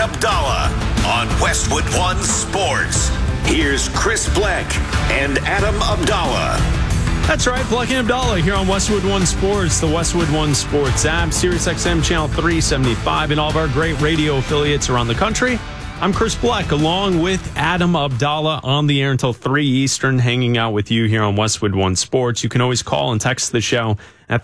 Abdallah on Westwood One Sports. Here's Chris Bleck and Adam Abdallah. That's right, Bleck and Abdallah here on Westwood One Sports, the Westwood One Sports app, SiriusXM Channel 375, and all of our great radio affiliates around the country. I'm Chris Bleck, along with Adam Abdallah, on the air until 3 Eastern, hanging out with you here on Westwood One Sports. You can always call and text the show at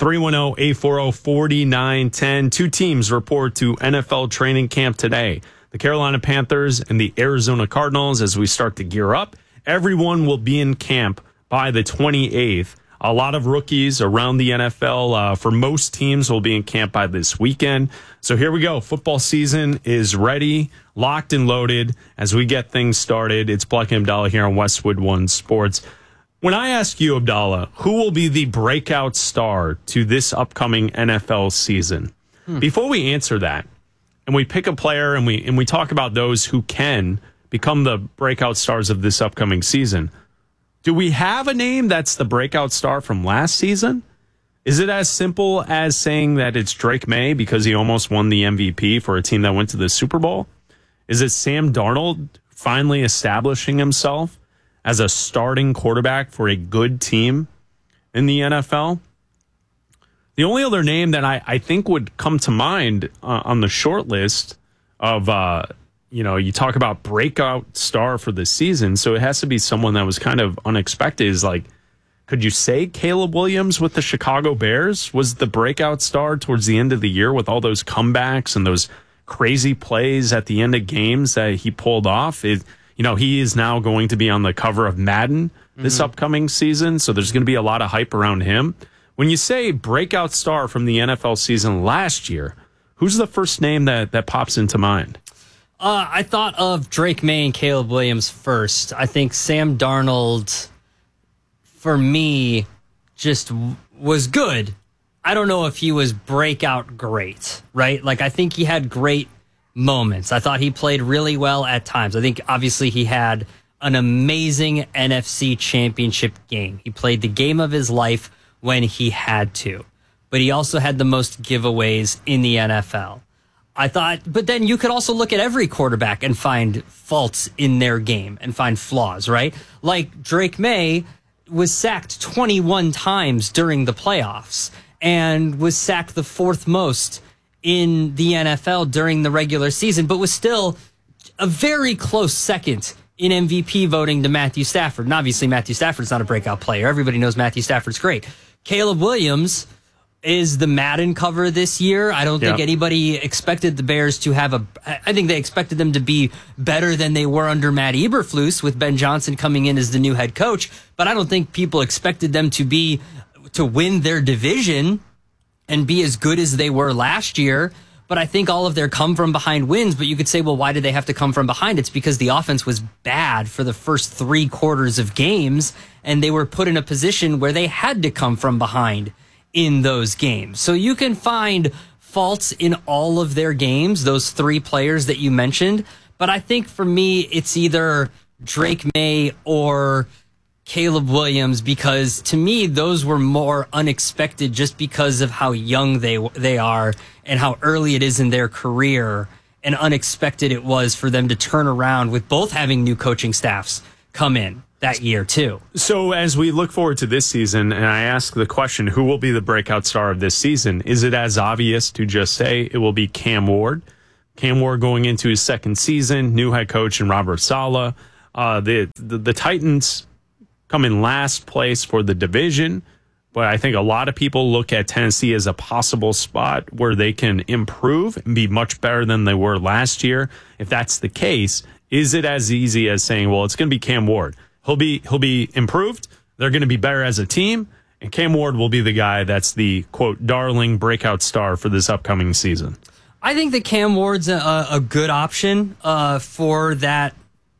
310-840-4910. Two teams report to NFL training camp today. The Carolina Panthers and the Arizona Cardinals as we start to gear up. Everyone will be in camp by the 28th. A lot of rookies around the NFL for most teams will be in camp by this weekend. So here we go. Football season is ready, locked and loaded as we get things started. It's Bleck and Abdallah here on Westwood One Sports. When I ask you, Abdallah, who will be the breakout star to this upcoming NFL season? Before we answer that, and we pick a player and we talk about those who can become the breakout stars of this upcoming season, do we have a name that's the breakout star from last season? Is it as simple as saying that it's Drake May because he almost won the MVP for a team that went to the Super Bowl? Is it Sam Darnold finally establishing himself as a starting quarterback for a good team in the NFL? The only other name that I think would come to mind on the short list of you talk about breakout star for the season, so it has to be someone that was kind of unexpected. Is like, could you say Caleb Williams with the Chicago Bears was the breakout star towards the end of the year with all those comebacks and those crazy plays at the end of games that he pulled off? He is now going to be on the cover of Madden this upcoming season, so there's going to be a lot of hype around him. When you say breakout star from the NFL season last year, who's the first name that pops into mind? I thought of Drake May and Caleb Williams first. I think Sam Darnold, for me, just was good. I don't know if he was breakout great, right? Like, I think he had great moments. I thought he played really well at times. I think, obviously, he had an amazing NFC championship game. He played the game of his life when he had to. But he also had the most giveaways in the NFL. I thought, but then you could also look at every quarterback and find faults in their game and find flaws, right? Like Drake May was sacked 21 times during the playoffs and was sacked the fourth most in the NFL during the regular season, but was still a very close second in MVP voting to Matthew Stafford. And obviously Matthew Stafford's not a breakout player. Everybody knows Matthew Stafford's great. Caleb Williams is the Madden cover this year. I don't think anybody expected the Bears to have I think they expected them to be better than they were under Matt Eberflus with Ben Johnson coming in as the new head coach. But I don't think people expected them to win their division and be as good as they were last year. But I think all of their come from behind wins. But you could say, well, why did they have to come from behind? It's because the offense was bad for the first 3 quarters of games, and they were put in a position where they had to come from behind in those games. So you can find faults in all of their games, those 3 players that you mentioned. But I think for me, it's either Drake May or Caleb Williams, because to me, those were more unexpected just because of how young they are and how early it is in their career, and unexpected it was for them to turn around with both having new coaching staffs come in that year too. So as we look forward to this season, and I ask the question, who will be the breakout star of this season? Is it as obvious to just say it will be Cam Ward? Cam Ward going into his second season, new head coach in Robert Saleh. The Titans come in last place for the division, but I think a lot of people look at Tennessee as a possible spot where they can improve and be much better than they were last year. If that's the case, is it as easy as saying, well, it's going to be Cam Ward? He'll be improved. They're going to be better as a team, and Cam Ward will be the guy that's the, quote, darling breakout star for this upcoming season. I think that Cam Ward's a good option for that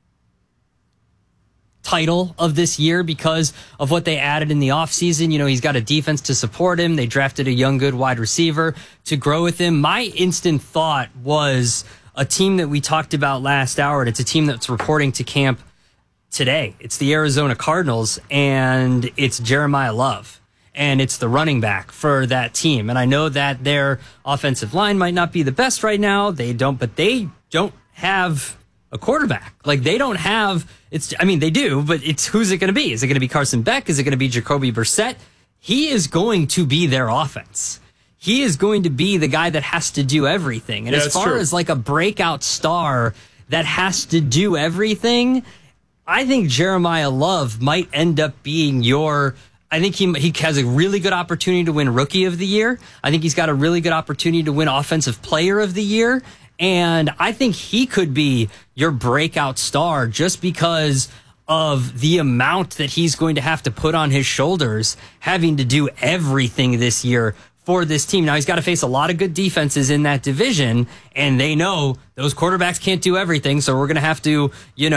title of this year because of what they added in the offseason. You know, he's got a defense to support him. They drafted a young, good wide receiver to grow with him. My instant thought was a team that we talked about last hour, and it's a team that's reporting to camp today. It's the Arizona Cardinals, and it's Jeremiah Love, and it's the running back for that team. And I know that their offensive line might not be the best right now. They don't have a quarterback. Like, they don't have, they do, but it's who's it going to be? Is it going to be Carson Beck? Is it going to be Jacoby Brissett? He is going to be their offense. He is going to be the guy that has to do everything. And as far as like a breakout star that has to do everything, I think Jeremiah Love might end up being I think he has a really good opportunity to win Rookie of the Year. I think he's got a really good opportunity to win Offensive Player of the Year. And I think he could be your breakout star just because of the amount that he's going to have to put on his shoulders, having to do everything this year for this team. Now, he's got to face a lot of good defenses in that division, and they know those quarterbacks can't do everything, so we're going to have to,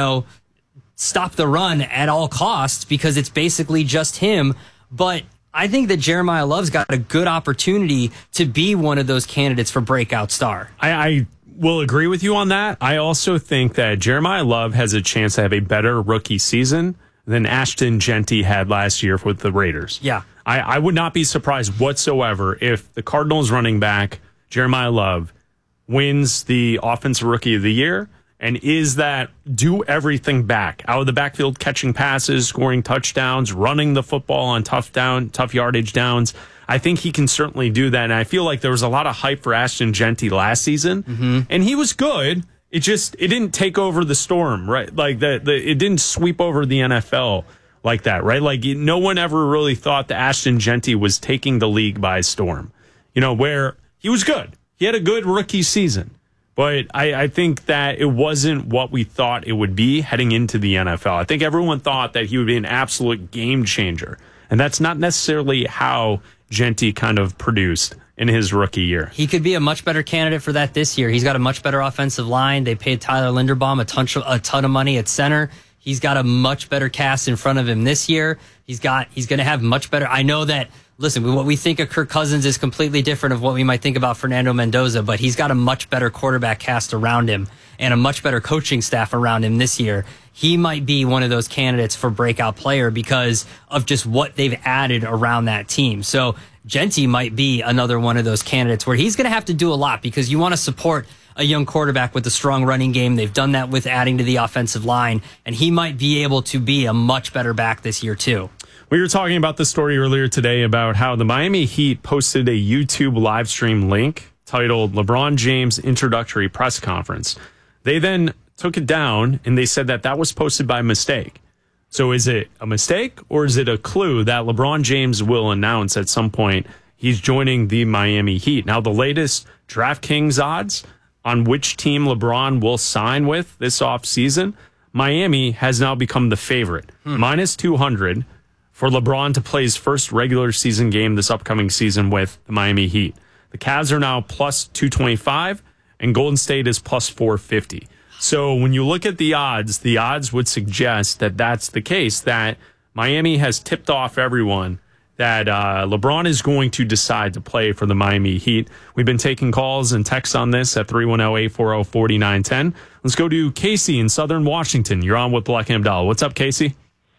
stop the run at all costs because it's basically just him. But I think that Jeremiah Love's got a good opportunity to be one of those candidates for breakout star. I will agree with you on that. I also think that Jeremiah Love has a chance to have a better rookie season than Ashton Genty had last year with the Raiders. Yeah. I would not be surprised whatsoever if the Cardinals running back, Jeremiah Love, wins the Offensive Rookie of the Year and is that do everything back, out of the backfield, catching passes, scoring touchdowns, running the football on tough yardage downs. I think he can certainly do that. And I feel like there was a lot of hype for Ashton Genty last season, and he was good. It didn't take over the storm, right? Like it didn't sweep over the NFL like that, right? Like no one ever really thought that Ashton Genty was taking the league by storm, where he was good. He had a good rookie season, but I think that it wasn't what we thought it would be heading into the NFL. I think everyone thought that he would be an absolute game changer, and that's not necessarily how Genty kind of produced in his rookie year. He could be a much better candidate for that this year. He's got a much better offensive line. They paid Tyler Linderbaum a ton of money at center. He's got a much better cast in front of him this year. He's going to have much better. I know that, listen, what we think of Kirk Cousins is completely different of what we might think about Fernando Mendoza, but he's got a much better quarterback cast around him and a much better coaching staff around him this year. He might be one of those candidates for breakout player because of just what they've added around that team. So Genty might be another one of those candidates where he's going to have to do a lot because you want to support a young quarterback with a strong running game. They've done that with adding to the offensive line, and he might be able to be a much better back this year too. We were talking about the story earlier today about how the Miami Heat posted a YouTube live stream link titled LeBron James Introductory Press Conference. They then took it down and they said that was posted by mistake. So is it a mistake or is it a clue that LeBron James will announce at some point he's joining the Miami Heat? Now, the latest DraftKings odds on which team LeBron will sign with this offseason, Miami has now become the favorite. Minus 200 for LeBron to play his first regular season game this upcoming season with the Miami Heat. The Cavs are now plus 225 and Golden State is plus 450. So when you look at the odds would suggest that that's the case, that Miami has tipped off everyone that LeBron is going to decide to play for the Miami Heat. We've been taking calls and texts on this at 310-840-4910. Let's go to Casey in Southern Washington. You're on with Black and Abdallah. What's up, Casey?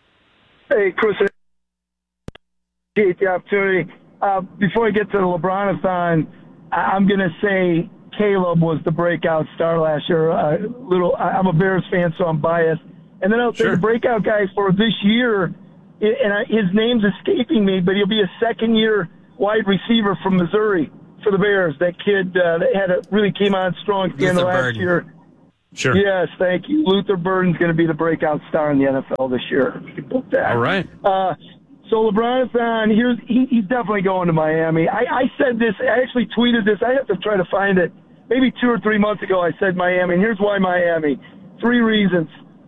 Hey, Chris. Appreciate the opportunity. Before I get to the LeBron-a-thon, I'm going to say Caleb was the breakout star last year. I'm a Bears fan, so I'm biased. And then I'll say the breakout guy for this year, and his name's escaping me, but he'll be a second-year wide receiver from Missouri for the Bears. That kid that really came on strong at the end of last year. Sure. Yes, thank you. Luther Burden's going to be the breakout star in the NFL this year. You can book that. All right. So LeBron's on. He's definitely going to Miami. I said this. I actually tweeted this. I have to try to find it. Maybe 2 or 3 months ago, I said Miami, and here's why Miami. 3 reasons.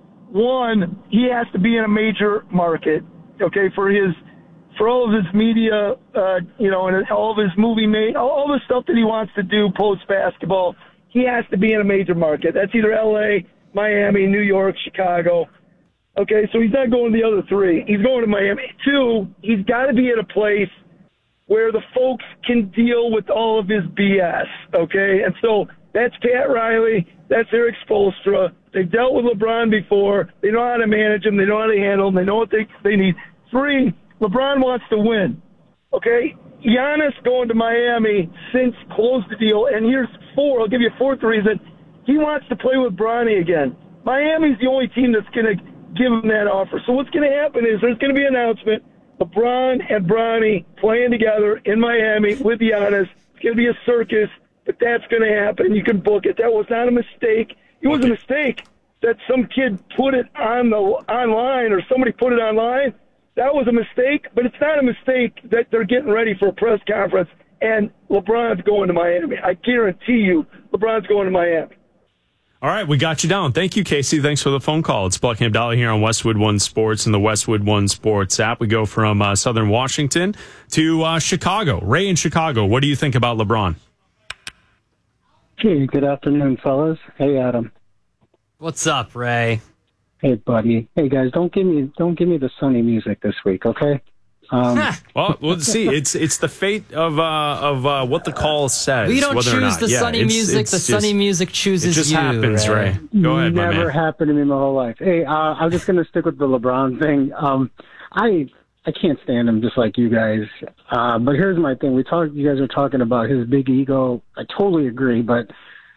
One, he has to be in a major market. Okay, for all of his media, and all of his movie all the stuff that he wants to do post basketball, he has to be in a major market. That's either L.A., Miami, New York, Chicago. Okay, so he's not going to the other 3. He's going to Miami. 2, he's got to be at a place where the folks can deal with all of his BS. Okay, and so that's Pat Riley. That's Eric Spoelstra. They've dealt with LeBron before. They know how to manage him. They know how to handle him. They know what they need. 3, LeBron wants to win. Okay? Giannis going to Miami since closed the deal. And here's 4. I'll give you a 4th reason. He wants to play with Bronny again. Miami's the only team that's going to give him that offer. So what's going to happen is there's going to be an announcement. LeBron and Bronny playing together in Miami with Giannis. It's going to be a circus, but that's going to happen. You can book it. That was not a mistake. It was a mistake that some kid put it online or somebody put it online. That was a mistake, but it's not a mistake that they're getting ready for a press conference and LeBron's going to Miami. I guarantee you LeBron's going to Miami. All right, we got you down. Thank you, Casey. Thanks for the phone call. It's Bleck and Abdallah here on Westwood One Sports and the Westwood One Sports app. We go from Southern Washington to Chicago. Ray in Chicago, what do you think about LeBron? Hey, good afternoon, fellas. Hey, Adam. What's up, Ray? Hey, buddy. Hey, guys, don't give me the sunny music this week, okay? Well, we'll see. It's the fate of what the call says. We don't whether choose or not. the sunny music. The sunny music chooses you. It just happens, Ray. Go ahead, my man. Never happened to me my whole life. Hey, I'm just going to stick with the LeBron thing. I can't stand him just like you guys. But here's my thing. You guys are talking about his big ego. I totally agree, but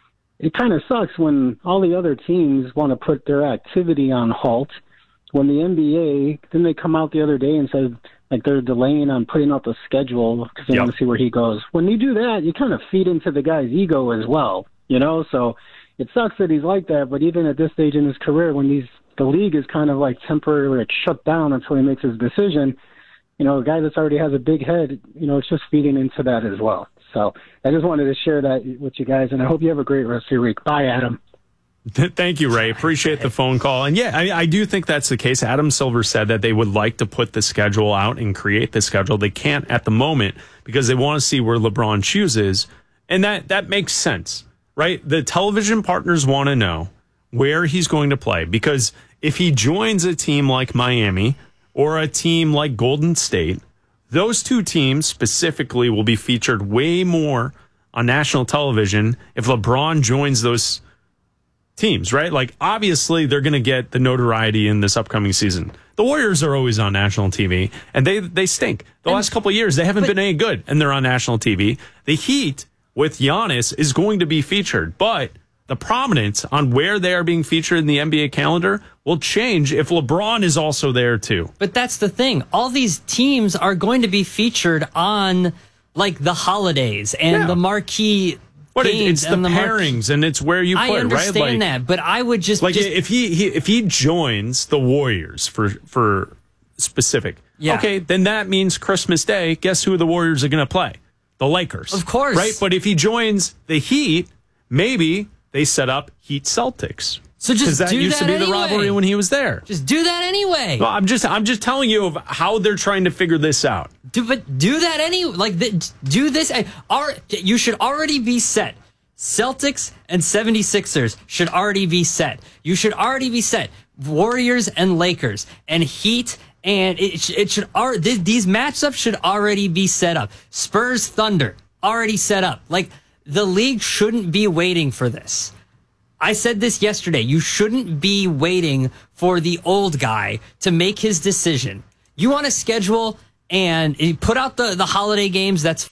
it kind of sucks when all the other teams want to put their activity on halt. When the NBA, then they come out the other day and said, like, they're delaying on putting out the schedule because they want to see where he goes. When you do that, you kind of feed into the guy's ego as well, you know? So it sucks that he's like that, but even at this stage in his career, when the league is kind of like temporarily shut down until he makes his decision, you know, a guy that's already has a big head, you know, it's just feeding into that as well. So I just wanted to share that with you guys, and I hope you have a great rest of your week. Bye, Adam. Thank you, Ray. Appreciate the phone call. And yeah, I do think that's the case. Adam Silver said that they would like to put the schedule out and create the schedule. They can't at the moment because they want to see where LeBron chooses. And that makes sense, right? The television partners want to know where he's going to play, because if he joins a team like Miami or a team like Golden State, those two teams specifically will be featured way more on national television if LeBron joins those teams, right? Like, obviously, they're going to get the notoriety in this upcoming season. The Warriors are always on national TV, and they stink. The last couple of years, they haven't been any good, and they're on national TV. The Heat with Giannis is going to be featured, but the prominence on where they are being featured in the NBA calendar will change if LeBron is also there, too. But that's the thing. All these teams are going to be featured on, like, the holidays and the marquee But it's the pairings and it's where you put, right? I understand that, but I would just if he joins the Warriors for specific, okay, then that means Christmas Day. Guess who the Warriors are going to play? The Lakers, of course, right? But if he joins the Heat, maybe they set up Heat Celtics. So just that do used that to be anyway. the rivalry when he was there. Just do that anyway. Well, I'm just telling you of how they're trying to figure this out. Do that anyway. Do this. You should already be set. Celtics and 76ers should already be set. You should already be set. Warriors and Lakers and Heat, and it should these matchups should already be set up. Spurs Thunder already set up. Like, the league shouldn't be waiting for this. I said this yesterday. You shouldn't be waiting for the old guy to make his decision. You want to schedule and put out the holiday games. That's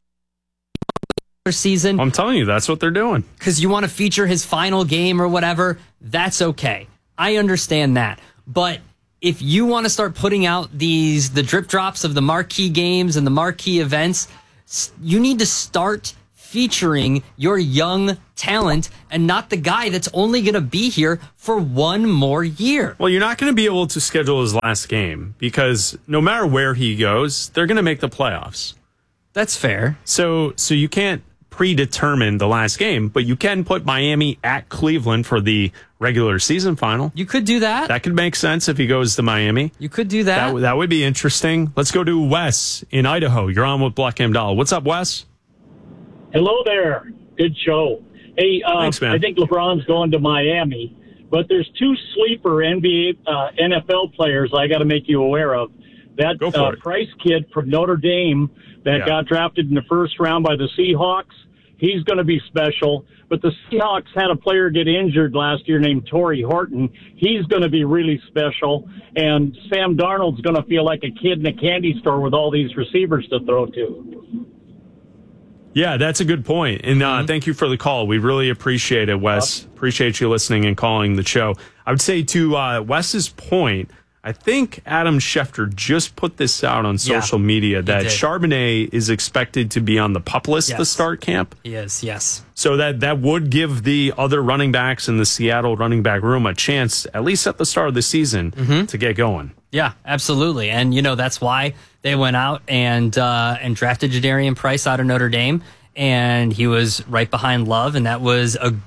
season. I'm telling you, that's what they're doing. Because you want to feature his final game or whatever. That's okay. I understand that. But if you want to start putting out the drip drops of the marquee games and the marquee events, you need to start featuring your young talent and not the guy that's only going to be here for one more year. Well, you're not going to be able to schedule his last game because no matter where he goes, they're going to make the playoffs. That's fair. So you can't predetermine the last game, but you can put Miami at Cleveland for the regular season final. You could do that. That could make sense if he goes to Miami. You could do that. That would be interesting. Let's go to Wes in Idaho. You're on with Bleck and Abdallah. What's up, Wes? Hello there. Good show. Hey, thanks, man. I think LeBron's going to Miami, but there's two sleeper NFL players I got to make you aware of. That Price kid from Notre Dame that got drafted in the first round by the Seahawks, he's going to be special. But the Seahawks had a player get injured last year named Torrey Horton. He's going to be really special. And Sam Darnold's going to feel like a kid in a candy store with all these receivers to throw to. Yeah, that's a good point. And thank you for the call. We really appreciate it, Wes. Appreciate you listening and calling the show. I would say to Wes's point, I think Adam Schefter just put this out on social media that Charbonnet is expected to be on the PUP list to start camp. He is, yes. So that would give the other running backs in the Seattle running back room a chance, at least at the start of the season, to get going. Yeah, absolutely. And, that's why they went out and drafted Jadarian Price out of Notre Dame. And he was right behind Love, and that's a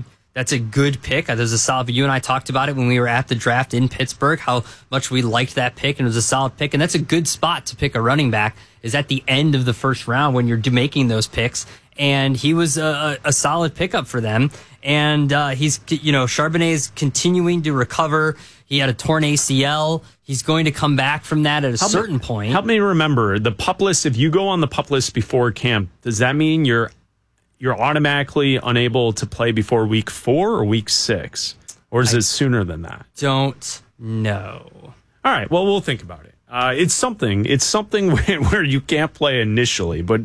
good pick. There's a solid. You and I talked about it when we were at the draft in Pittsburgh, how much we liked that pick, and it was a solid pick. And that's a good spot to pick a running back, is at the end of the first round when you're making those picks. And he was a solid pickup for them. And Charbonnet is continuing to recover. He had a torn ACL. He's going to come back from that at a certain point. Help me remember the PUP list. If you go on the PUP list before camp, does that mean you're automatically unable to play before week 4 or week 6? Or is it sooner than that? Don't know. All right. Well, we'll think about it. It's something where you can't play initially, but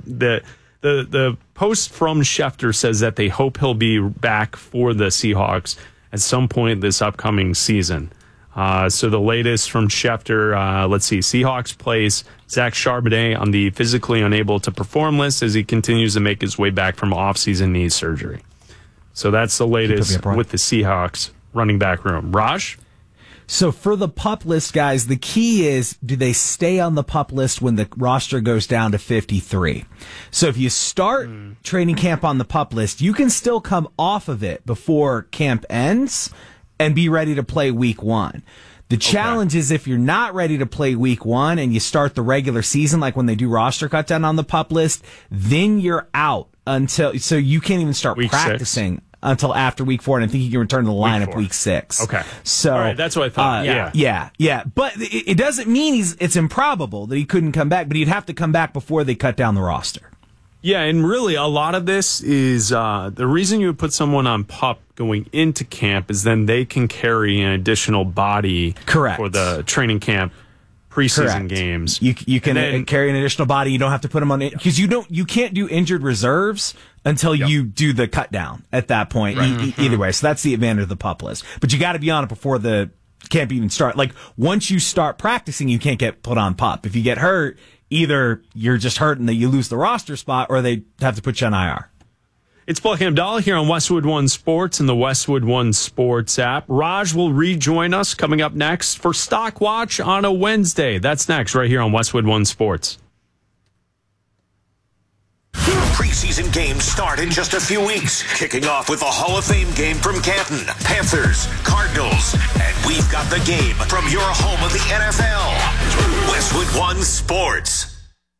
the post from Schefter says that they hope he'll be back for the Seahawks at some point this upcoming season. So the latest from Schefter, let's see, Seahawks place Zach Charbonnet on the physically unable to perform list as he continues to make his way back from offseason knee surgery. So that's the latest with the Seahawks running back room. Raj? So for the PUP list, guys, the key is, do they stay on the PUP list when the roster goes down to 53? So if you start training camp on the PUP list, you can still come off of it before camp ends and be ready to play week 1. The challenge is if you're not ready to play week 1 and you start the regular season, like when they do roster cut down on the PUP list, then you're out so you can't even start practicing until after week 4. And I think you can return to the lineup week 6. Okay. So, all right, that's what I thought. Yeah. But it doesn't mean it's improbable that he couldn't come back, but he'd have to come back before they cut down the roster. Yeah, and really a lot of this is the reason you would put someone on PUP going into camp is then they can carry an additional body for the training camp preseason games. You can carry an additional body. You don't have to put them on it because you can't do injured reserves until you do the cut down at that point. Either way, so that's the advantage of the PUP list. But you got to be on it before the camp even start. Like once you start practicing, you can't get put on PUP. If you get hurt, either you're just hurt and that you lose the roster spot, or they have to put you on IR. It's Black and Abdallah here on Westwood One Sports and the Westwood One Sports app. Raj will rejoin us coming up next for Stock Watch on a Wednesday. That's next right here on Westwood One Sports. Preseason games start in just a few weeks, kicking off with a Hall of Fame game from Canton, Panthers, Cardinals, and we've got the game from your home of the NFL, Westwood One Sports.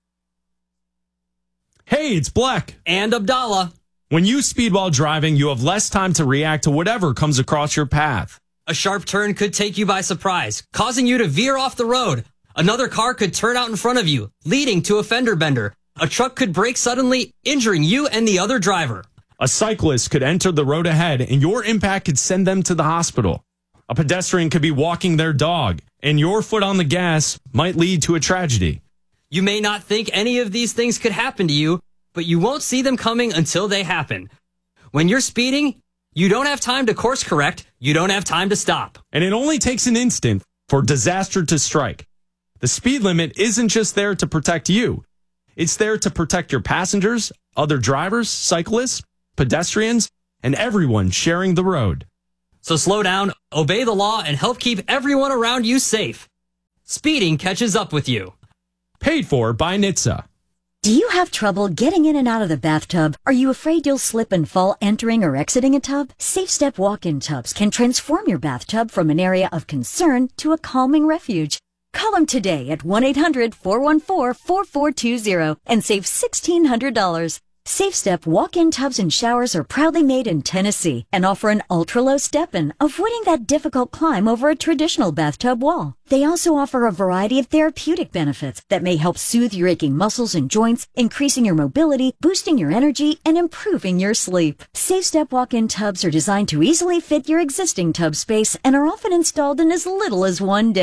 Hey, it's Black and Abdallah. When you speed while driving, you have less time to react to whatever comes across your path. A sharp turn could take you by surprise, causing you to veer off the road. Another car could turn out in front of you, leading to a fender bender. A truck could brake suddenly, injuring you and the other driver. A cyclist could enter the road ahead, and your impact could send them to the hospital. A pedestrian could be walking their dog, and your foot on the gas might lead to a tragedy. You may not think any of these things could happen to you, but you won't see them coming until they happen. When you're speeding, you don't have time to course correct. You don't have time to stop. And it only takes an instant for disaster to strike. The speed limit isn't just there to protect you. It's there to protect your passengers, other drivers, cyclists, pedestrians, and everyone sharing the road. So slow down, obey the law, and help keep everyone around you safe. Speeding catches up with you. Paid for by NHTSA. Do you have trouble getting in and out of the bathtub? Are you afraid you'll slip and fall entering or exiting a tub? Safe Step walk-in tubs can transform your bathtub from an area of concern to a calming refuge. Call them today at 1-800-414-4420 and save $1,600. Safe Step walk-in tubs and showers are proudly made in Tennessee and offer an ultra-low step-in, avoiding that difficult climb over a traditional bathtub wall. They also offer a variety of therapeutic benefits that may help soothe your aching muscles and joints, increasing your mobility, boosting your energy, and improving your sleep. Safe Step walk-in tubs are designed to easily fit your existing tub space and are often installed in as little as one day.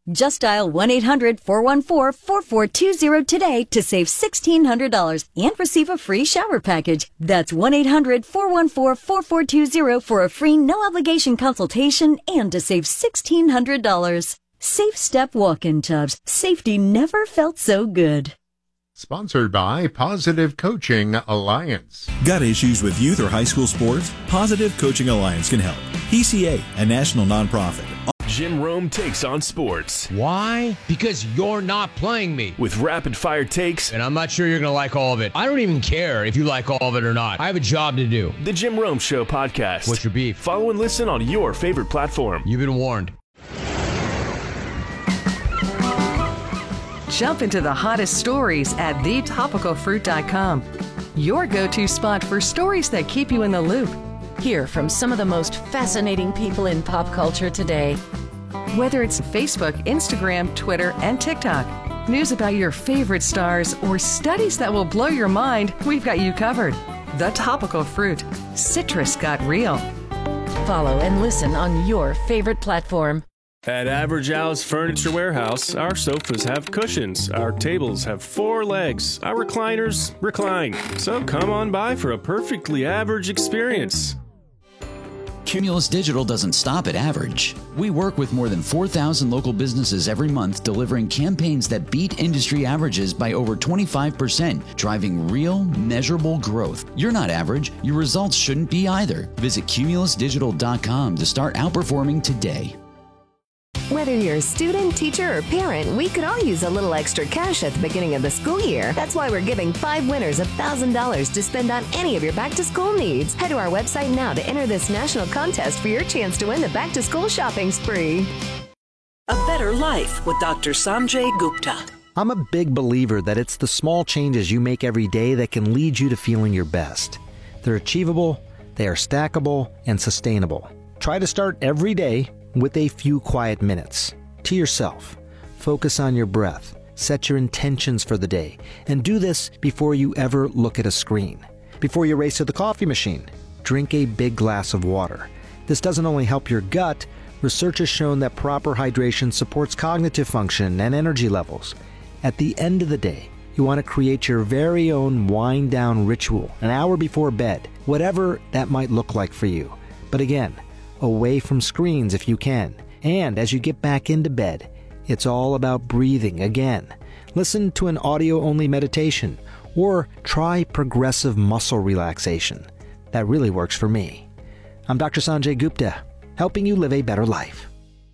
Just dial 1-800-414-4420 today to save $1,600 and receive a free shower package. That's 1-800-414-4420 for a free no-obligation consultation and to save $1,600. Safe Step Walk-In Tubs. Safety never felt so good. Sponsored by Positive Coaching Alliance. Got issues with youth or high school sports? Positive Coaching Alliance can help. PCA, a national nonprofit. Jim Rome takes on sports. Why? Because you're not playing me. With rapid-fire takes. And I'm not sure you're going to like all of it. I don't even care if you like all of it or not. I have a job to do. The Jim Rome Show podcast. What's your beef? Follow and listen on your favorite platform. You've been warned. Jump into the hottest stories at thetopicalfruit.com. Your go-to spot for stories that keep you in the loop. Hear from some of the most fascinating people in pop culture today. Whether it's Facebook, Instagram, Twitter, and TikTok, news about your favorite stars, or studies that will blow your mind, we've got you covered. The Topical Fruit. Citrus got real. Follow and listen on your favorite platform. At Average Al's Furniture Warehouse, our sofas have cushions, our tables have 4 legs, our recliners recline. So come on by for a perfectly average experience. Cumulus Digital doesn't stop at average. We work with more than 4,000 local businesses every month, delivering campaigns that beat industry averages by over 25%, driving real, measurable growth. You're not average. Your results shouldn't be either. Visit cumulusdigital.com to start outperforming today. Whether you're a student, teacher, or parent, we could all use a little extra cash at the beginning of the school year. That's why we're giving 5 winners $1,000 to spend on any of your back-to-school needs. Head to our website now to enter this national contest for your chance to win the back-to-school shopping spree. A Better Life with Dr. Sanjay Gupta. I'm a big believer that it's the small changes you make every day that can lead you to feeling your best. They're achievable, they are stackable, and sustainable. Try to start every day with a few quiet minutes to yourself. Focus on your breath, set your intentions for the day, and do this before you ever look at a screen. Before you race to the coffee machine, drink a big glass of water. This doesn't only help your gut, research has shown that proper hydration supports cognitive function and energy levels. At the end of the day, you want to create your very own wind-down ritual an hour before bed, whatever that might look like for you. But again, away from screens if you can. And as you get back into bed, it's all about breathing again. Listen to an audio-only meditation or try progressive muscle relaxation. That really works for me. I'm Dr. Sanjay Gupta, helping you live a better life.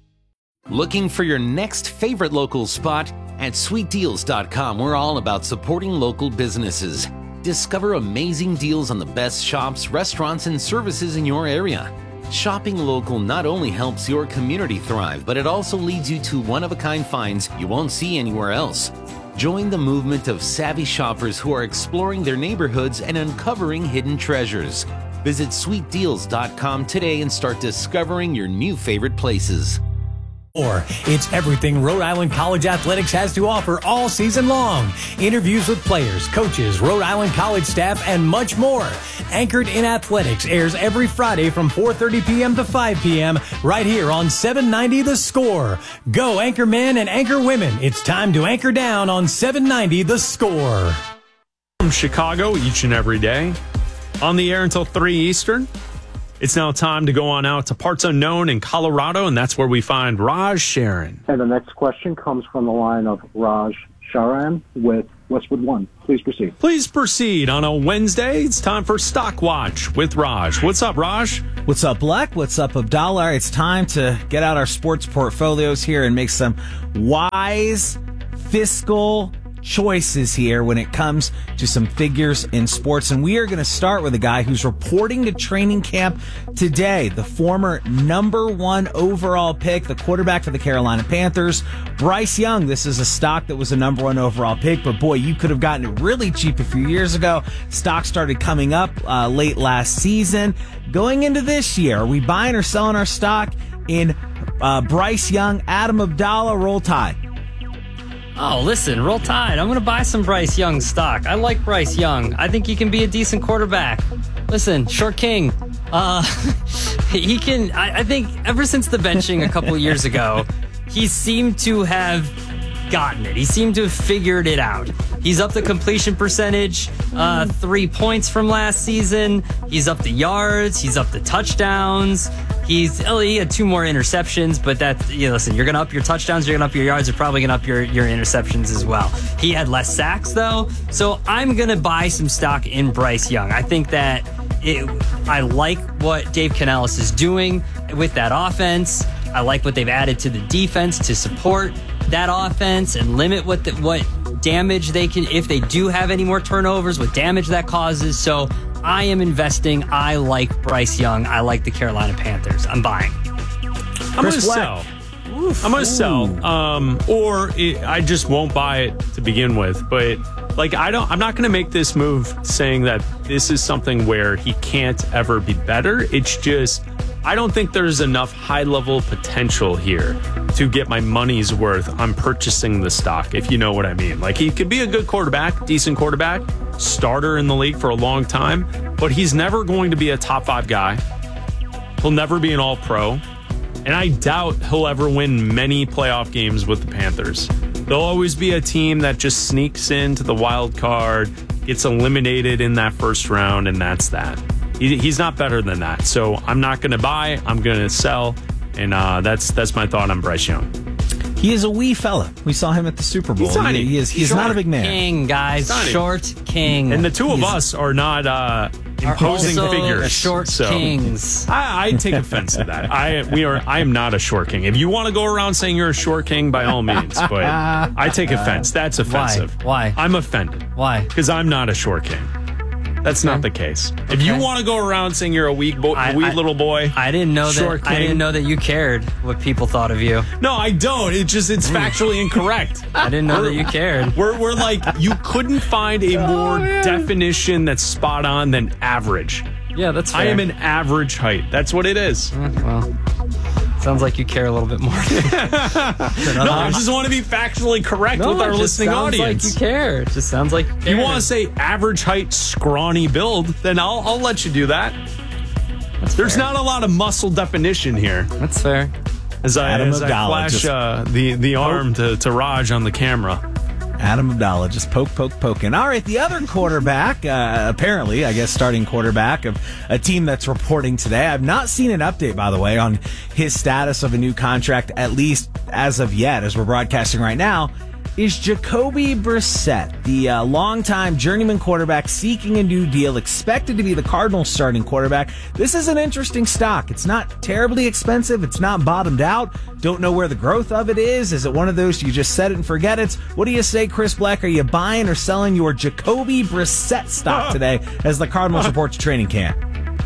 Looking for your next favorite local spot? At sweetdeals.com, we're all about supporting local businesses. Discover amazing deals on the best shops, restaurants, and services in your area. Shopping local not only helps your community thrive, but it also leads you to one-of-a-kind finds you won't see anywhere else. Join the movement of savvy shoppers who are exploring their neighborhoods and uncovering hidden treasures. Visit sweetdeals.com today and start discovering your new favorite places. It's everything Rhode Island College Athletics has to offer all season long. Interviews with players, coaches, Rhode Island College staff, and much more. Anchored in Athletics airs every Friday from 4:30 p.m. to 5 p.m. right here on 790 The Score. Go anchor men and anchor women. It's time to anchor down on 790 The Score. From Chicago each and every day. On the air until 3 Eastern. It's now time to go on out to parts unknown in Colorado, and that's where we find Raj Sharon. And the next question comes from the line of Raj Sharan with Westwood One. Please proceed. Please proceed. On a Wednesday, it's time for Stock Watch with Raj. What's up, Raj? What's up, Black? What's up, Abdallah? It's time to get out our sports portfolios here and make some wise fiscal choices here when it comes to some figures in sports. And we are going to start with a guy who's reporting to training camp today, the former #1 overall pick, the quarterback for the Carolina Panthers, Bryce Young. This is a stock that was a #1 overall pick, but boy, you could have gotten it really cheap a few years ago. Stock started coming up late last season. Going into this year, are we buying or selling our stock in Bryce Young? Adam Abdallah, roll tide. Oh, listen, roll tide. I'm going to buy some Bryce Young stock. I like Bryce Young. I think he can be a decent quarterback. Listen, Short King, he can, I think ever since the benching a couple years ago, he seemed to have gotten it. He seemed to have figured it out. He's up the completion percentage, 3 points from last season. He's up the yards. He's up the touchdowns. He had 2 more interceptions, but listen, you're going to up your touchdowns, you're going to up your yards, you're probably going to up your interceptions as well. He had less sacks, though, so I'm going to buy some stock in Bryce Young. I think that I like what Dave Canales is doing with that offense. I like what they've added to the defense to support that offense and limit what damage they can, if they do have any more turnovers, what damage that causes. So I am investing. I like Bryce Young. I like the Carolina Panthers. I'm buying. I'm going to sell. I'm going to sell. I just won't buy it to begin with. But I'm not going to make this move saying that this is something where he can't ever be better. It's just, I don't think there's enough high-level potential here to get my money's worth on purchasing the stock, if you know what I mean. He could be a good quarterback, decent quarterback, starter in the league for a long time, but he's never going to be a top 5 guy. He'll never be an all-pro, and I doubt he'll ever win many playoff games with the Panthers. They'll always be a team that just sneaks into the wild card, gets eliminated in that first round, and that's that. He's not better than that. So I'm not going to buy. I'm going to sell. And that's my thought on Bryce Young. He is a wee fella. We saw him at the Super Bowl. He's tiny. He's not a big man. King, guys. Short king. And the two of us are not imposing figures. Short kings. I take offense to that. I am not a short king. If you want to go around saying you're a short king, by all means. But I take offense. That's offensive. Why? I'm offended. Why? Because I'm not a short king. That's not the case. If you want to go around saying you're a weak little boy, I didn't know that. I didn't know that you cared what people thought of you. No, I don't. It's factually incorrect. I didn't know that you cared. We're like, you couldn't find a more definition that's spot on than average. Yeah, that's fair. I am an average height. That's what it is. Well, sounds like you care a little bit more. No, I just want to be factually correct with our listening audience. Sounds like you care. It just sounds like you care. You want to say average height, scrawny build, then I'll let you do that. There's not a lot of muscle definition here. That's fair. As I flash the arm to Raj on the camera. Adam Abdallah just poking. All right, the other quarterback, apparently, I guess, starting quarterback of a team that's reporting today. I've not seen an update, by the way, on his status of a new contract, at least as of yet, as we're broadcasting right now, is Jacoby Brissett, the longtime journeyman quarterback seeking a new deal, expected to be the Cardinals' starting quarterback. This is an interesting stock. It's not terribly expensive. It's not bottomed out. Don't know where the growth of it is. Is it one of those you just set it and forget it? What do you say, Chris Black? Are you buying or selling your Jacoby Brissett stock today as the Cardinals report to training camp?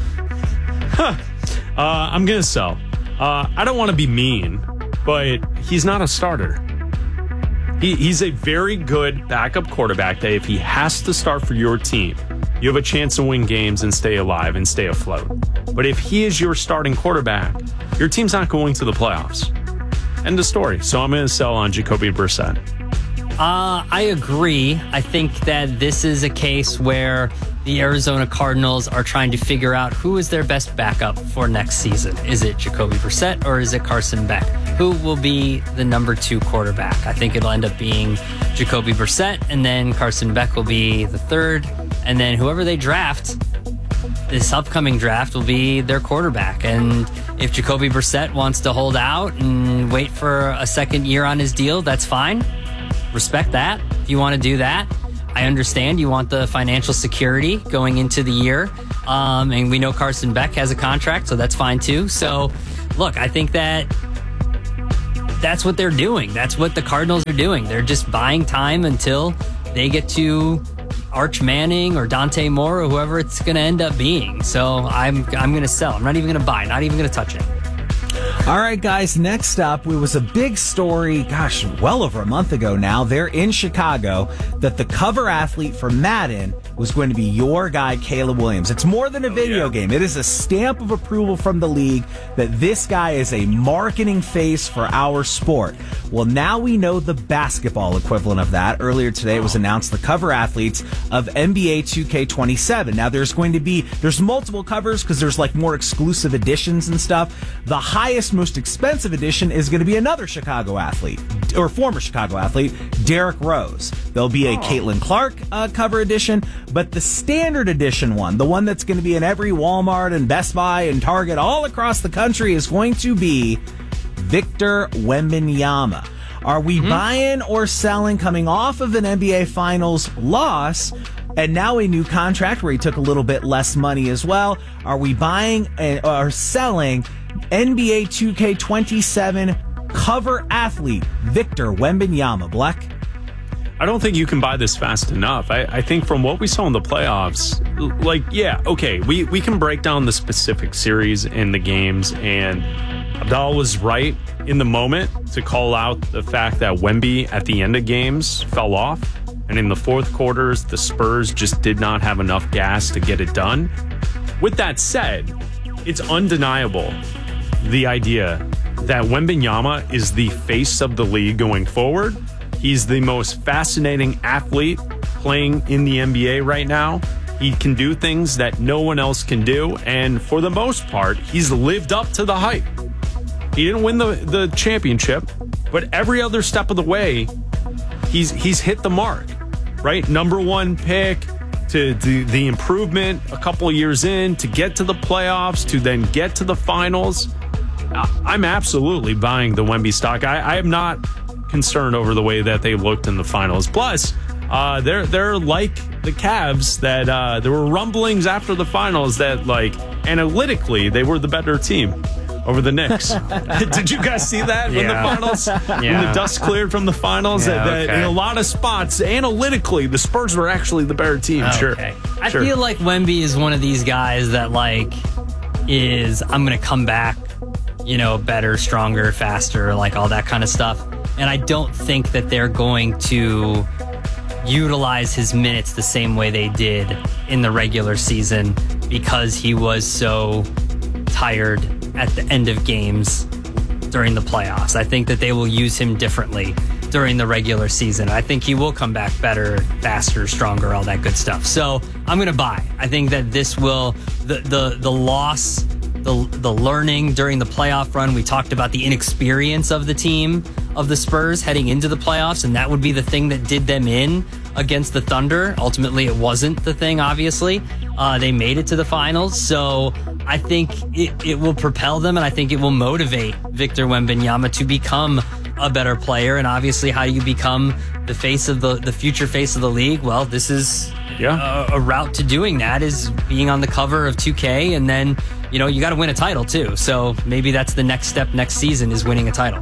I'm going to sell. I don't want to be mean, but he's not a starter. He's a very good backup quarterback that if he has to start for your team, you have a chance to win games and stay alive and stay afloat. But if he is your starting quarterback, your team's not going to the playoffs. End of story. So I'm going to sell on Jacoby Brissett. I agree. I think that this is a case where the Arizona Cardinals are trying to figure out who is their best backup for next season. Is it Jacoby Brissett or is it Carson Beck? Who will be the number 2 quarterback? I think it'll end up being Jacoby Brissett, and then Carson Beck will be the 3rd, and then whoever they draft this upcoming draft will be their quarterback. And if Jacoby Brissett wants to hold out and wait for a second year on his deal, that's fine. Respect that. If you want to do that, I understand you want the financial security going into the year. And we know Carson Beck has a contract, so that's fine too. So, look, I think that's what they're doing. That's what the Cardinals are doing. They're just buying time until they get to Arch Manning or Dante Moore or whoever it's going to end up being. So I'm going to sell. I'm not even going to buy, not even going to touch it. All right, guys, next up, it was a big story, well over a month ago now. They're in Chicago that the cover athlete for Madden was going to be your guy, Caleb Williams. It's more than a video game. It is a stamp of approval from the league that this guy is a marketing face for our sport. Well, now we know the basketball equivalent of that. Earlier today, it was announced the cover athletes of NBA 2K27. Now, there's multiple covers because there's like more exclusive editions and stuff. The highest, most expensive edition is going to be another Chicago athlete, or former Chicago athlete, Derrick Rose. There'll be a Caitlin Clark cover edition, but the standard edition one, the one that's going to be in every Walmart and Best Buy and Target all across the country, is going to be Victor Wembanyama. Are we buying or selling coming off of an NBA Finals loss and now a new contract where he took a little bit less money as well? Are we buying or selling NBA 2K27 cover athlete Victor Wembanyama? Black? I don't think you can buy this fast enough. I think from what we saw in the playoffs, we can break down the specific series in the games, and Abdal was right in the moment to call out the fact that Wemby at the end of games fell off, and in the fourth quarters, the Spurs just did not have enough gas to get it done. With that said, it's undeniable the idea that Wembanyama is the face of the league going forward. He's the most fascinating athlete playing in the NBA right now. He can do things that no one else can do, and for the most part, he's lived up to the hype. He didn't win the championship, but every other step of the way, he's hit the mark, right? Number one pick, to the improvement a couple of years in, to get to the playoffs, to then get to the finals. I'm absolutely buying the Wemby stock. I am not concerned over the way that they looked in the finals. Plus, they're like the Cavs that there were rumblings after the finals that, like, analytically they were the better team over the Knicks. Did you guys see that when the finals, when the dust cleared from the finals? That in a lot of spots, analytically, the Spurs were actually the better team. Okay. I feel like Wemby is one of these guys that I'm going to come back, better, stronger, faster, like all that kind of stuff. And I don't think that they're going to utilize his minutes the same way they did in the regular season because he was so tired at the end of games during the playoffs. I think that they will use him differently during the regular season. I think he will come back better, faster, stronger, all that good stuff. So I'm going to buy. I think that this will, the loss, the learning during the playoff run, we talked about the inexperience of the team, of the Spurs heading into the playoffs, and that would be the thing that did them in against the Thunder. Ultimately, it wasn't the thing, obviously. They made it to the finals, so I think it will propel them, and I think it will motivate Victor Wembanyama to become a better player. And obviously, how do you become the face of the future face of the league? Well, this is a route to doing that, is being on the cover of 2K, and then you got to win a title too. So maybe that's the next step next season, is winning a title.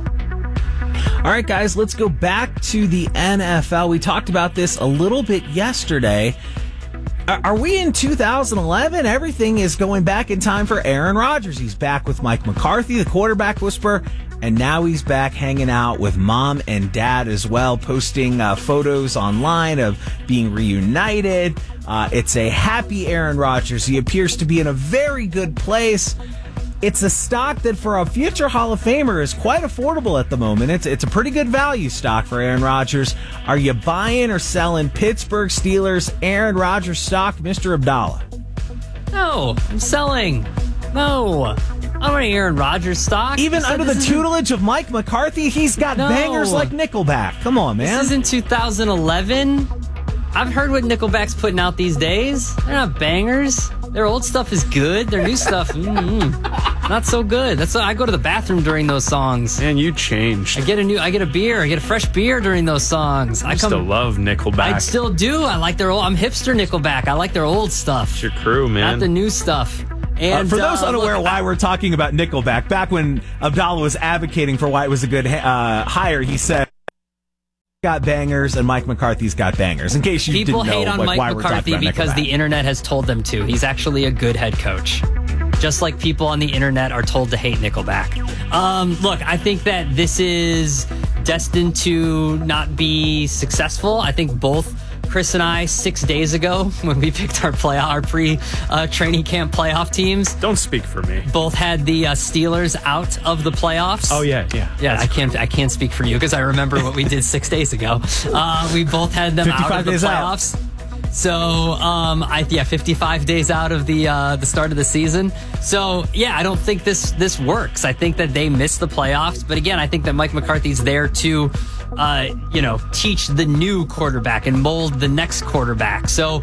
All right, guys, let's go back to the NFL. We talked about this a little bit yesterday. Are we in 2011? Everything is going back in time for Aaron Rodgers. He's back with Mike McCarthy, the quarterback whisperer, and now he's back hanging out with mom and dad as well, posting photos online of being reunited. It's a happy Aaron Rodgers. He appears to be in a very good place. It's a stock that for a future Hall of Famer is quite affordable at the moment. It's a pretty good value stock for Aaron Rodgers. Are you buying or selling Pittsburgh Steelers Aaron Rodgers stock, Mr. Abdallah? No, I'm selling. No. I want Aaron Rodgers stock. Even under the tutelage of Mike McCarthy, he's got bangers like Nickelback. Come on, man. This is in 2011. I've heard what Nickelback's putting out these days. They're not bangers. Their old stuff is good. Their new stuff, not so good. That's why I go to the bathroom during those songs. Man, you changed. I get a beer. I get a fresh beer during those songs. I still love Nickelback. I still do. I like their old. I'm hipster Nickelback. I like their old stuff. It's your crew, man. Not the new stuff. And for those unaware why we're talking about Nickelback, back when Abdallah was advocating for why it was a good hire, he said, got bangers and Mike McCarthy's got bangers. In case you people didn't know, hate on Mike why McCarthy we're talking about because Nickelback. the internet has told them to. He's actually a good head coach. Just like people on the internet are told to hate Nickelback. Look, I think that this is destined to not be successful. I think both Chris and I 6 days ago when we picked our pre-training camp playoff teams. Don't speak for me. Both had the Steelers out of the playoffs. Oh yeah. I can't speak for you because I remember what we did 6 days ago. We both had them out of the playoffs. Out. So, 55 days out of the start of the season. So, I don't think this works. I think that they missed the playoffs. But again, I think that Mike McCarthy's there to, teach the new quarterback and mold the next quarterback. So,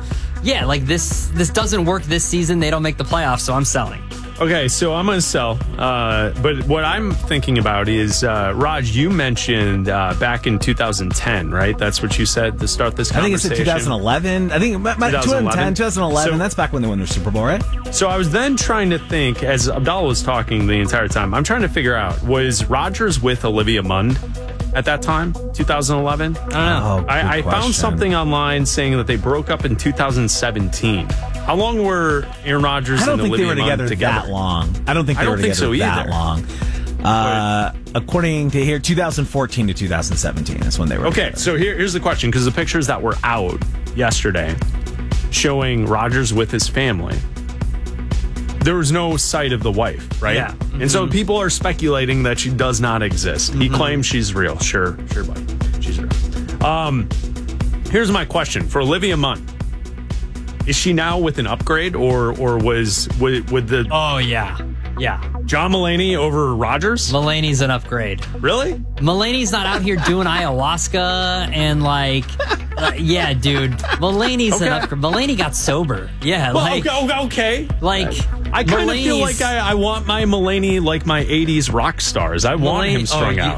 this doesn't work this season. They don't make the playoffs, so I'm selling. Okay, so I'm going to sell. But what I'm thinking about is, Raj, you mentioned back in 2010, right? That's what you said to start this conversation. I think it's 2011. I think 2010, 2011. That's back when they won their Super Bowl, right? So I was then trying to think, as Abdallah was talking the entire time, I'm trying to figure out, was Rodgers with Olivia Munn at that time, 2011? I don't know. I found something online saying that they broke up in 2017. How long were Aaron Rodgers and Olivia Munn together? I don't think they were together that long. I don't think they were together that long. According to here, 2014 to 2017 is when they were together. So here's the question, because the pictures that were out yesterday showing Rodgers with his family, there was no sight of the wife, right? Yeah. Mm-hmm. And so people are speculating that she does not exist. Mm-hmm. He claims she's real. Sure, buddy. She's real. Here's my question for Olivia Munn. Is she now with an upgrade, or was with the... Oh, yeah. John Mulaney over Rodgers? Mulaney's an upgrade. Really? Mulaney's not out here doing ayahuasca and yeah, dude. Mulaney's an upgrade. Mulaney got sober. Yeah. Okay. I kind of feel like I want my Mulaney like my 80s rock stars. I want him strung out.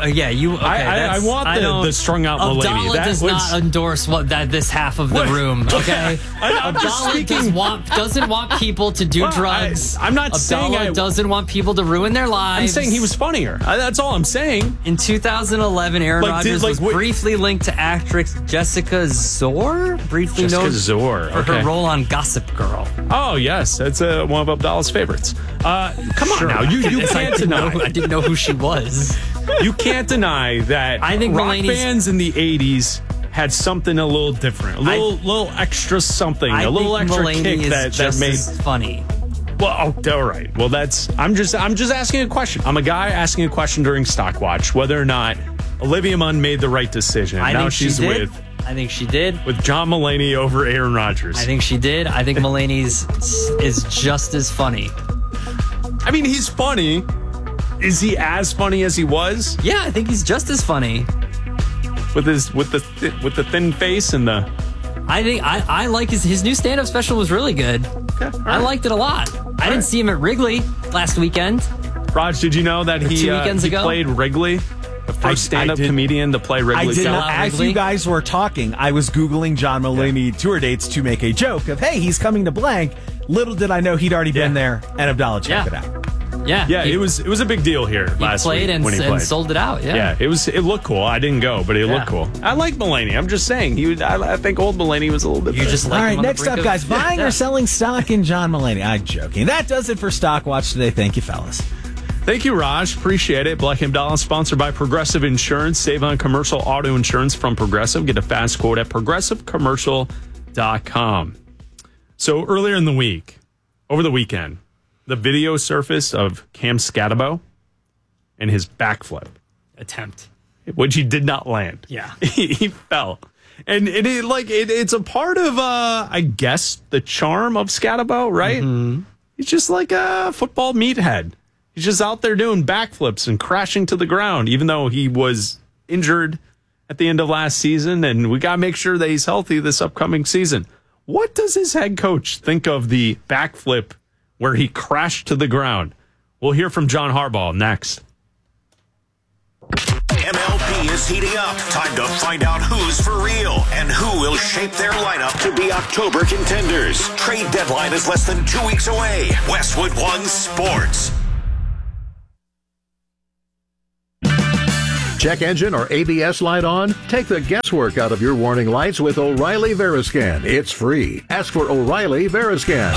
I want the strung out Mulaney. Abdallah does not endorse this half of the room, okay? Abdallah doesn't want people to do drugs. I'm not saying Abdallah doesn't want people to ruin their lives. I'm saying he was funnier. That's all I'm saying. In 2011, Aaron Rodgers was briefly linked to actress Jessica Zor. Jessica Zor. For her role on Gossip Girl. Oh, yes. That's one of Abdallah's favorites. Come on now. You can't deny. I didn't know who she was. You can't deny that I think rock bands in the 80s had something a little different. A little extra something. A little extra kick that made funny. Well, all right. Well, I'm just asking a question. I'm a guy asking a question during Stockwatch whether or not Olivia Munn made the right decision. I think she did. With John Mulaney over Aaron Rodgers. I think she did. I think Mulaney's is just as funny. I mean, he's funny. Is he as funny as he was? Yeah, I think he's just as funny. With the thin face and the... I think I like his new stand-up special was really good. Okay, right. I liked it a lot. I didn't see him at Wrigley last weekend. Raj, did you know that he played Wrigley? The first stand-up comedian to play Wrigley. I did not. As you guys were talking, I was Googling John Mulaney tour dates to make a joke of, hey, he's coming to blank. Little did I know he'd already been there, and Abdallah checked it out. Yeah, it was a big deal here last week when he played and sold it out. Yeah, it looked cool. I didn't go, but it looked cool. I like Mulaney. I'm just saying I think old Mulaney was a little bit. You just like all right. Next up, guys, buying or selling stock in John Mulaney. I'm joking. That does it for Stockwatch today. Thank you, fellas. Thank you, Raj. Appreciate it. Black & Abdallah, sponsored by Progressive Insurance. Save on commercial auto insurance from Progressive. Get a fast quote at progressivecommercial.com. So earlier in the week, over the weekend, the video surfaced of Cam Scatterbo and his backflip attempt, which he did not land. Yeah, he fell, and it's a part of I guess the charm of Scatterbo, right? Mm-hmm. He's just like a football meathead. He's just out there doing backflips and crashing to the ground, even though he was injured at the end of last season, and we got to make sure that he's healthy this upcoming season. What does his head coach think of the backflip where he crashed to the ground? We'll hear from John Harbaugh next. MLB is heating up. Time to find out who's for real and who will shape their lineup to be October contenders. Trade deadline is less than 2 weeks away. Westwood One Sports. Check engine or ABS light on? Take the guesswork out of your warning lights with O'Reilly Veriscan. It's free. Ask for O'Reilly Veriscan.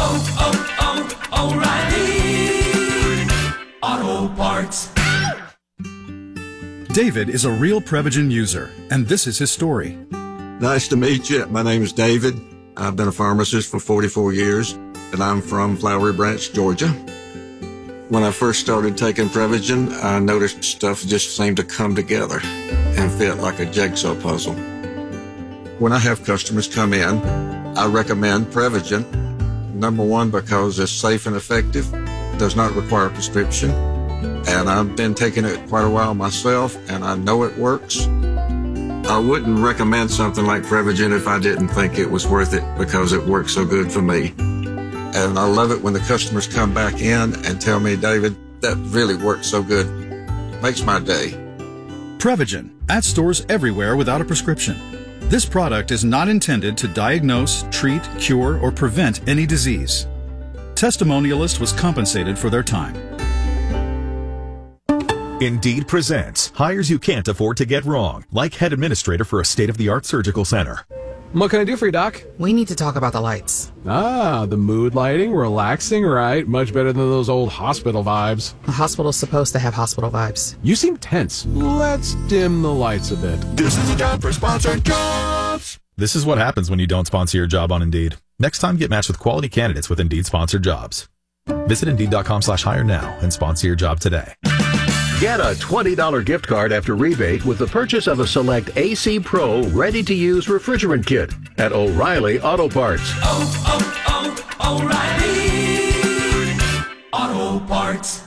O'Reilly Auto Parts. David is a real Prevagen user, and this is his story. Nice to meet you. My name is David. I've been a pharmacist for 44 years, and I'm from Flowery Branch, Georgia. When I first started taking Prevagen, I noticed stuff just seemed to come together and fit like a jigsaw puzzle. When I have customers come in, I recommend Prevagen. Number one, because it's safe and effective, does not require a prescription, and I've been taking it quite a while myself, and I know it works. I wouldn't recommend something like Prevagen if I didn't think it was worth it because it works so good for me. And I love it when the customers come back in and tell me, David, that really works so good. Makes my day. Prevagen, at stores everywhere without a prescription. This product is not intended to diagnose, treat, cure, or prevent any disease. Testimonialist was compensated for their time. Indeed presents hires you can't afford to get wrong, like head administrator for a state-of-the-art surgical center. What can I do for you, Doc? We need to talk about the lights. Ah, the mood lighting, relaxing, right? Much better than those old hospital vibes. The hospital's supposed to have hospital vibes. You seem tense. Let's dim the lights a bit. This is a job for sponsored jobs. This is what happens when you don't sponsor your job on Indeed. Next time, get matched with quality candidates with Indeed sponsored jobs. Visit Indeed.com/hire now and sponsor your job today. Get a $20 gift card after rebate with the purchase of a select AC Pro ready-to-use refrigerant kit at O'Reilly Auto Parts. O'Reilly Auto Parts.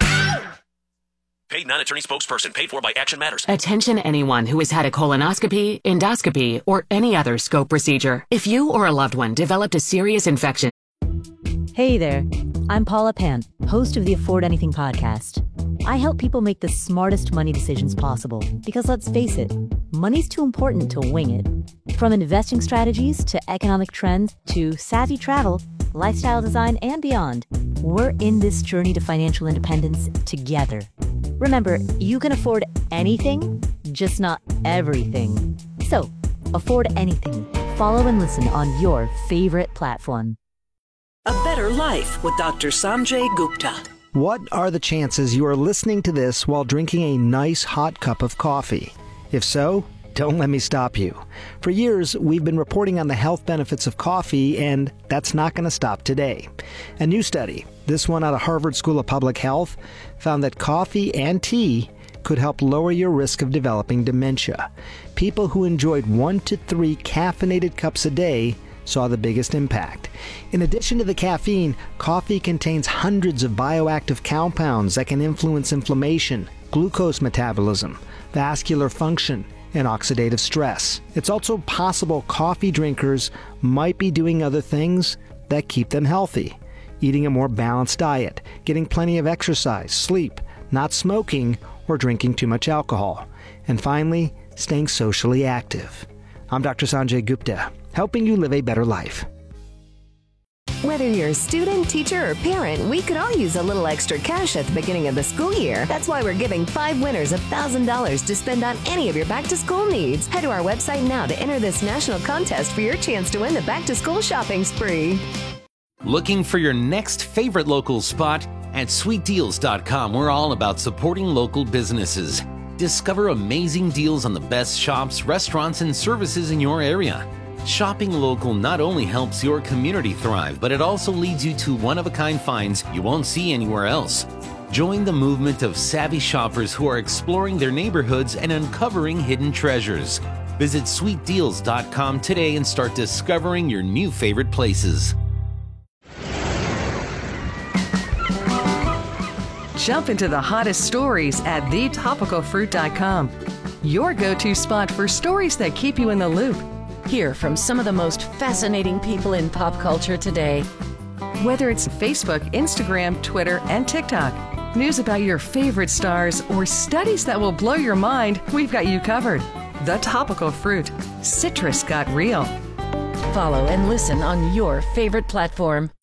Paid non-attorney spokesperson paid for by Action Matters. Attention anyone who has had a colonoscopy, endoscopy, or any other scope procedure. If you or a loved one developed a serious infection. Hey there, I'm Paula Pan, host of the Afford Anything podcast. I help people make the smartest money decisions possible because let's face it, money's too important to wing it. From investing strategies to economic trends to savvy travel, lifestyle design, and beyond, we're in this journey to financial independence together. Remember, you can afford anything, just not everything. So, afford anything. Follow and listen on your favorite platform. A Better Life with Dr. Sanjay Gupta. What are the chances you are listening to this while drinking a nice hot cup of coffee? If so, don't let me stop you. For years, we've been reporting on the health benefits of coffee, and that's not going to stop today. A new study, this one out of Harvard School of Public Health, found that coffee and tea could help lower your risk of developing dementia. People who enjoyed 1 to 3 caffeinated cups a day saw the biggest impact. In addition to the caffeine, coffee contains hundreds of bioactive compounds that can influence inflammation, glucose metabolism, vascular function, and oxidative stress. It's also possible coffee drinkers might be doing other things that keep them healthy. Eating a more balanced diet, getting plenty of exercise, sleep, not smoking, or drinking too much alcohol. And finally, staying socially active. I'm Dr. Sanjay Gupta, helping you live a better life. Whether you're a student, teacher, or parent, we could all use a little extra cash at the beginning of the school year. That's why we're giving 5 winners $1,000 to spend on any of your back-to-school needs. Head to our website now to enter this national contest for your chance to win the back-to-school shopping spree. Looking for your next favorite local spot? At SweetDeals.com, we're all about supporting local businesses. Discover amazing deals on the best shops, restaurants, and services in your area. Shopping local not only helps your community thrive, but it also leads you to one-of-a-kind finds you won't see anywhere else. Join the movement of savvy shoppers who are exploring their neighborhoods and uncovering hidden treasures. Visit SweetDeals.com today and start discovering your new favorite places. Jump into the hottest stories at thetopicalfruit.com. Your go-to spot for stories that keep you in the loop. Hear from some of the most fascinating people in pop culture today. Whether it's Facebook, Instagram, Twitter, and TikTok, news about your favorite stars, or studies that will blow your mind, we've got you covered. The Topical Fruit. Citrus got real. Follow and listen on your favorite platform.